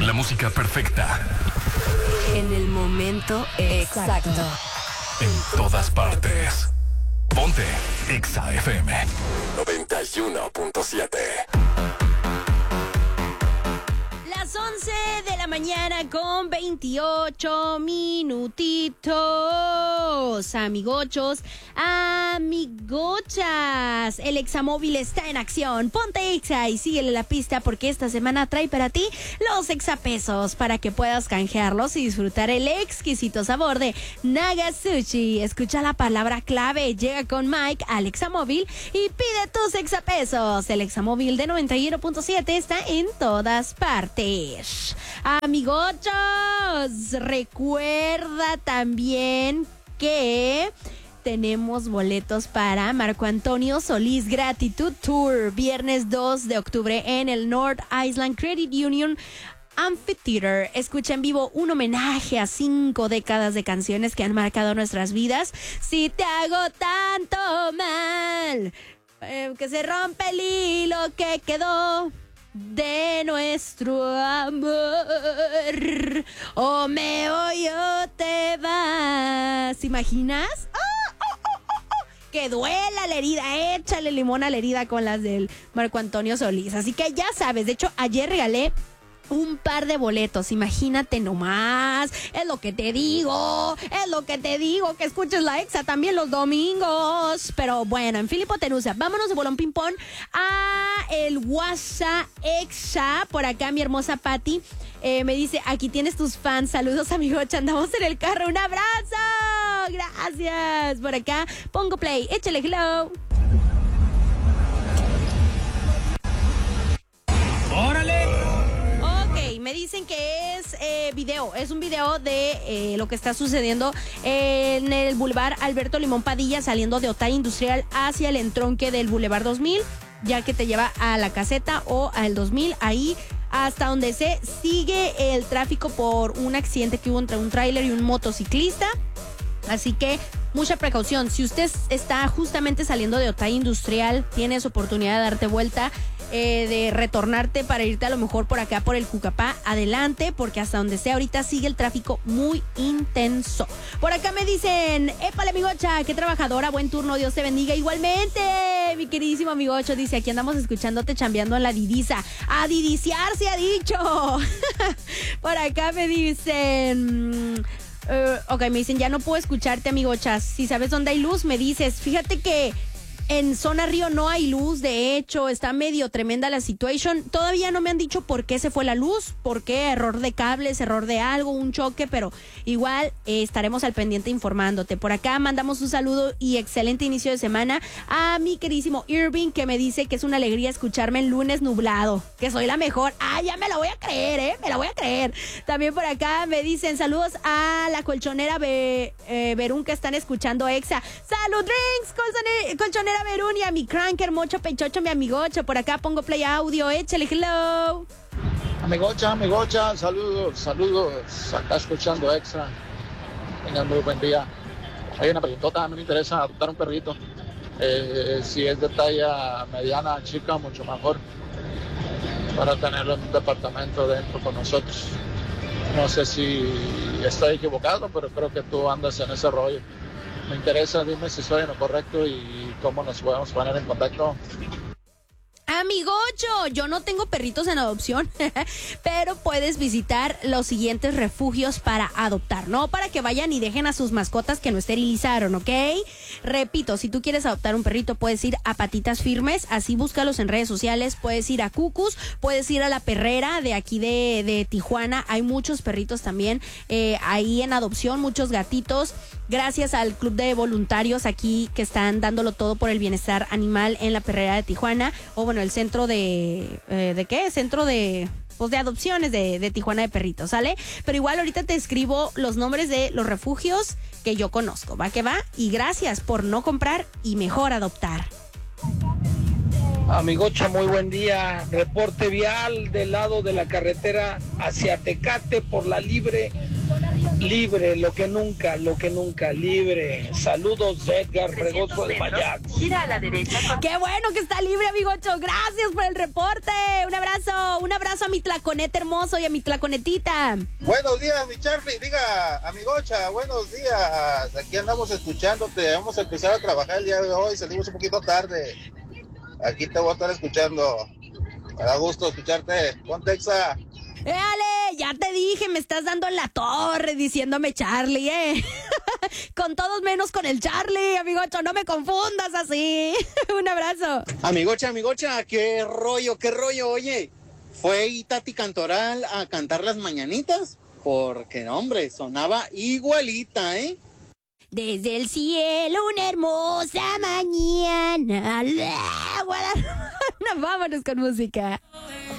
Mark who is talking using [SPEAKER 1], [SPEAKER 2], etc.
[SPEAKER 1] La música perfecta.
[SPEAKER 2] En el momento exacto.
[SPEAKER 1] En todas partes. Ponte Exa FM 91.7.
[SPEAKER 2] Las 11 de la mañana con 28 minutitos. Amigochos, amigochas. El Examóvil está en acción. Ponte Exa y síguele la pista porque esta semana trae para ti los exapesos para que puedas canjearlos y disfrutar el exquisito sabor de Naga Sushi. Escucha la palabra clave, llega con Mike al Examóvil y pide tus exapesos. El Examóvil de 91.7 está en todas partes. Amigochos, recuerda también que tenemos boletos para Marco Antonio Solís Gratitude Tour, viernes 2 de octubre en el North Island Credit Union Amphitheater. Escucha en vivo un homenaje a 5 décadas de canciones que han marcado nuestras vidas. Si te hago tanto mal, que se rompe el hilo que quedó de nuestro amor, o me voy o te vas. ¿Imaginas? Que duela la herida, échale limón a la herida con las del Marco Antonio Solís. Así que ya sabes, de hecho ayer regalé un par de boletos, imagínate nomás, es lo que te digo, que escuches la Exa también los domingos. Pero bueno, en Filipotenusa, vámonos de bolón ping pong a el WhatsApp Exa. Por acá mi hermosa Patti me dice, aquí tienes tus fans, saludos amigocha, andamos en el carro, un abrazo, gracias. Por acá pongo play, échale hello.
[SPEAKER 3] ¡Órale!
[SPEAKER 2] Me dicen que es es un video de lo que está sucediendo en el Boulevard Alberto Limón Padilla, saliendo de Otay Industrial hacia el entronque del Boulevard 2000, ya que te lleva a la caseta o al 2000, ahí hasta donde se sigue el tráfico por un accidente que hubo entre un tráiler y un motociclista. Así que mucha precaución. Si usted está justamente saliendo de Otay Industrial, tienes oportunidad de darte vuelta, de retornarte para irte a lo mejor por acá por el Cucapá, adelante, porque hasta donde sea ahorita sigue el tráfico muy intenso. Por acá me dicen, épale amigocha, qué trabajadora, buen turno, Dios te bendiga. Igualmente, mi queridísimo amigocho, dice, aquí andamos escuchándote chambeando en la Didisa. A didiciar se ha dicho. Por acá me dicen, ok, me dicen, ya no puedo escucharte amigochas, si sabes dónde hay luz me dices. Fíjate que en Zona Río no hay luz, de hecho, está medio tremenda la situación. Todavía no me han dicho por qué se fue la luz, por qué, error de cables, error de algo, un choque, pero igual estaremos al pendiente informándote. Por acá mandamos un saludo y excelente inicio de semana a mi queridísimo Irving, que me dice que es una alegría escucharme el lunes nublado, que soy la mejor. Ah, ya me la voy a creer, me la voy a creer. También por acá me dicen saludos a la colchonera Verún, que están escuchando Exa. ¡Salud, drinks! Colchonera Verún, y a mi cranker Mocho Pechocho, mi amigocho. Por acá pongo play audio, échale hello.
[SPEAKER 4] Amigocha, saludos, acá escuchando Extra. Tengan muy buen día. Hay una preguntota, a mí me interesa adoptar un perrito. Si es de talla mediana, chica, mucho mejor, para tenerlo en un departamento dentro con nosotros. No sé si estoy equivocado, pero creo que tú andas en ese rollo. Me interesa, dime si estoy en lo correcto y cómo nos podemos poner en contacto.
[SPEAKER 2] Amigocho, yo no tengo perritos en adopción, pero puedes visitar los siguientes refugios para adoptar, ¿no? Para que vayan y dejen a sus mascotas que no esterilizaron, ¿ok? Repito, si tú quieres adoptar un perrito, puedes ir a Patitas Firmes, así búscalos en redes sociales, puedes ir a Cucus, puedes ir a La Perrera de aquí de Tijuana, hay muchos perritos también ahí en adopción, muchos gatitos, gracias al Club de Voluntarios aquí que están dándolo todo por el bienestar animal en La Perrera de Tijuana, o bueno, el centro ¿de qué? Centro de adopciones de Tijuana de perritos, ¿sale? Pero igual ahorita te escribo los nombres de los refugios que yo conozco, va que va, y gracias por no comprar y mejor adoptar.
[SPEAKER 3] Amigocha, muy buen día. Reporte vial del lado de la carretera hacia Tecate por la Libre. Libre, lo que nunca, libre. Saludos, Edgar Fregoso de Mayac.
[SPEAKER 5] Gira a la derecha.
[SPEAKER 2] Qué bueno que está libre, amigocho. Gracias por el reporte. Un abrazo a mi tlaconete hermoso y a mi tlaconetita.
[SPEAKER 6] Buenos días, mi Charlie. Diga, amigocha, buenos días. Aquí andamos escuchándote. Vamos a empezar a trabajar el día de hoy. Salimos un poquito tarde. Aquí te voy a estar escuchando. Me da gusto escucharte. Ponte Exa.
[SPEAKER 2] ¡Éale! Ya te dije, me estás dando en la torre diciéndome Charlie, Con todos menos con el Charlie, amigocho, no me confundas así. Un abrazo.
[SPEAKER 7] Amigocha, qué rollo, oye. ¿Fue Itati Cantoral a cantar las mañanitas? Porque, hombre, sonaba igualita,
[SPEAKER 2] Desde el cielo una hermosa mañana. Vámonos con música.